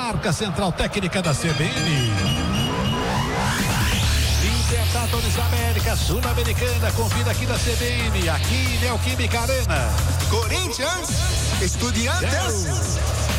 marca central técnica da CBN. Libertadores América, Sul-Americana, confira aqui na CBN, aqui Neoquímica Arena. Corinthians, Estudiantes.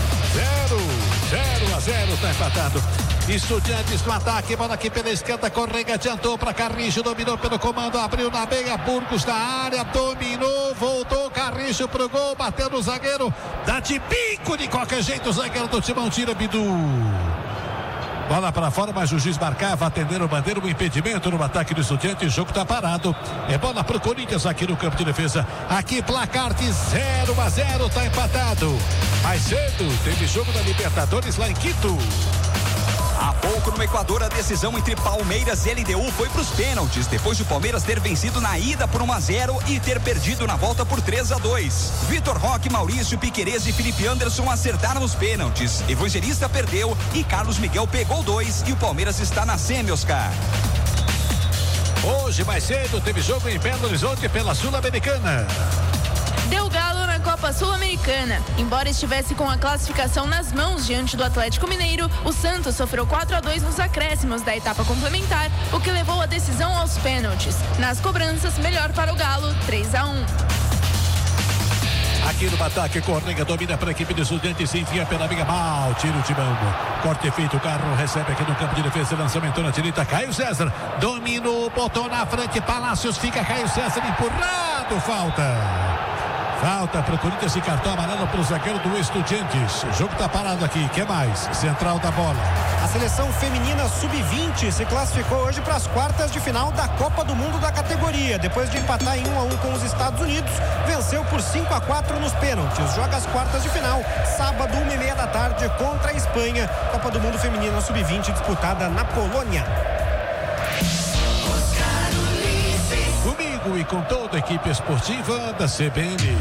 0-0, tá empatado. Estudiantes no ataque, bola aqui pela esquerda, Corrêa adiantou para Carrijo, dominou pelo comando, abriu na meia, Burgos na área, dominou, voltou, Carrijo pro gol, bateu no zagueiro, dá de bico de qualquer jeito, o zagueiro do Timão tira Bidu. Bola para fora, mas o juiz marcava, atendendo o bandeiro, um impedimento no ataque do Estudiantes, o jogo tá parado. É bola pro Corinthians aqui no campo de defesa. Aqui placar de 0-0, tá empatado. Mais cedo, teve jogo da Libertadores lá em Quito. Há pouco no Equador, a decisão entre Palmeiras e LDU foi para os pênaltis, depois de o Palmeiras ter vencido na ida por 1-0 e ter perdido na volta por 3-2. Vitor Roque, Maurício Piquerez e Felipe Anderson acertaram os pênaltis. Evangelista perdeu e Carlos Miguel pegou 2 e o Palmeiras está na semi, Oscar. Hoje, mais cedo, teve jogo em Belo Horizonte pela Sul-Americana. Deu galo na Copa Sul-Americana. Embora estivesse com a classificação nas mãos diante do Atlético Mineiro, o Santos sofreu 4-2 nos acréscimos da etapa complementar, o que levou a decisão aos pênaltis. Nas cobranças, melhor para o Galo, 3-1. Aqui no ataque, Corrêa domina para a equipe do Estudiantes, se enfia pela meia, mal, tira o timão. Corte feito, o carro recebe aqui no campo de defesa, lançamento na direita, Caio César, dominou, botou na frente, Palácios, fica Caio César empurrado, Falta para o Corinthians e cartão amarelo para o zagueiro do Estudiantes. O jogo está parado aqui. Que mais? Central da bola. A seleção feminina sub-20 se classificou hoje para as quartas de final da Copa do Mundo da categoria. Depois de empatar em 1-1 com os Estados Unidos, venceu por 5-4 nos pênaltis. Joga as quartas de final, sábado, 1h30 da tarde, contra a Espanha. Copa do Mundo feminina sub-20 disputada na Polônia. Comigo e com toda a equipe esportiva da CBN.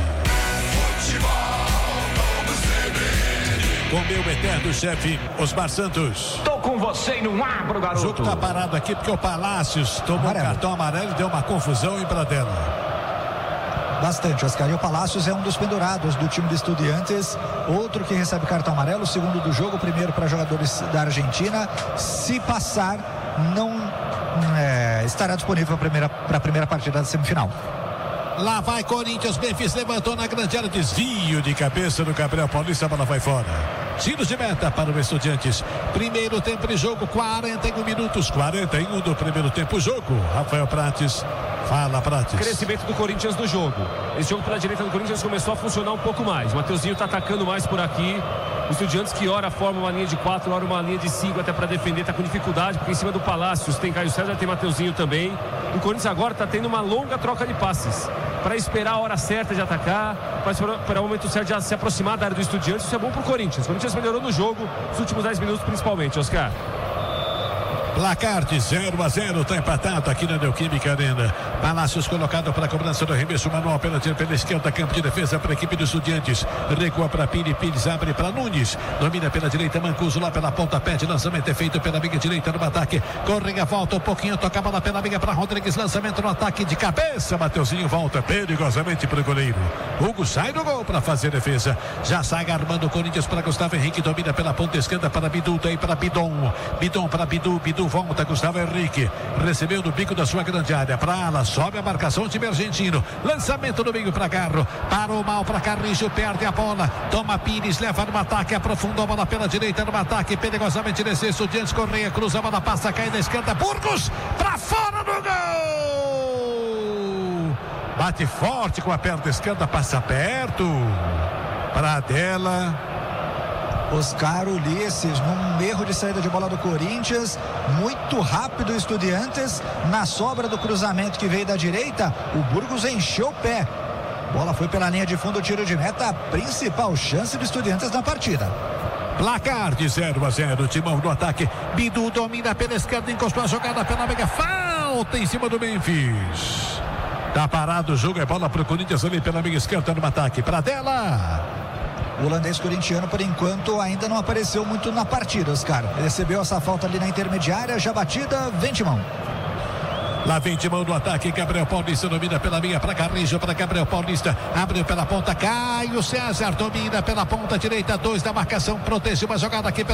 Com meu eterno chefe, Osmar Santos. Tô com você e não abro, garoto. O jogo tá parado aqui porque o Palácios tomou um cartão amarelo e deu uma confusão em Pradella. Bastante, Oscar. E o Palácios é um dos pendurados do time de Estudiantes. Outro que recebe cartão amarelo, segundo do jogo, primeiro para jogadores da Argentina. Se passar, não estará disponível para a primeira partida da semifinal. Lá vai Corinthians, Memphis levantou na grande área, desvio de cabeça do Gabriel Paulista, a bola vai fora. Tiros de meta para o Estudiantes. Primeiro tempo de jogo, 41 minutos, 41 do primeiro tempo jogo. Rafael Prates. Fala, Prates. Crescimento do Corinthians no jogo. Esse jogo pela direita do Corinthians começou a funcionar um pouco mais. O Mateuzinho está atacando mais por aqui. O Estudiantes que ora forma uma linha de 4, ora uma linha de 5 até para defender, está com dificuldade, porque em cima do Palácios tem Caio César, tem Mateuzinho também. O Corinthians agora está tendo uma longa troca de passes para esperar a hora certa de atacar, para esperar o momento certo de se aproximar da área do Estudiantes. Isso é bom para o Corinthians. O Corinthians melhorou no jogo, nos últimos 10 minutos principalmente, Oscar. Placar de 0-0, está empatado aqui na Neoquímica Arena. Palácios colocado para a cobrança do arremesso manual pela esquerda, campo de defesa para a equipe dos Estudiantes. Recua para Pires, abre para Nunes. Domina pela direita, Mancuso lá pela ponta, pede, lançamento é feito pela meia direita no ataque. Corrêa volta um pouquinho, toca a bola pela meia para Rodrigues, lançamento no ataque de cabeça. Mateuzinho volta perigosamente para o goleiro. Hugo sai do gol para fazer defesa. Já sai armando o Corinthians para Gustavo Henrique, domina pela ponta esquerda para Bidu, daí para Bidon. Bidon para Bidu volta, Gustavo Henrique recebeu do bico da sua grande área, para ala, sobe a marcação, time argentino, lançamento do meio para Garro, parou mal para Carrijo, perde a bola, toma Pires, leva no ataque, aprofundou a bola pela direita no ataque, perigosamente nesse Estudiantes, Corrêa, cruza a bola, passa, cai na esquerda, Burgos, para fora do gol, bate forte com a perna esquerda, passa perto, Pradella. Oscar Ulisses, num erro de saída de bola do Corinthians, muito rápido o Estudiantes, na sobra do cruzamento que veio da direita, o Burgos encheu o pé. Bola foi pela linha de fundo, tiro de meta, a principal chance do Estudiantes na partida. Placar de 0-0, Timão no ataque, Bidu domina pela esquerda, encostou a jogada pela mega, falta em cima do Memphis. Tá parado o jogo, é bola pro Corinthians ali pela meia esquerda no ataque, Pradella. O holandês corintiano, por enquanto, ainda não apareceu muito na partida, Oscar. Recebeu essa falta ali na intermediária, já batida, vem Timão. Lá vem Timão no ataque, Gabriel Paulista domina pela meia para Carrijo, para Gabriel Paulista, abriu pela ponta, Caio César domina pela ponta direita, 2 da marcação, protege uma jogada aqui pela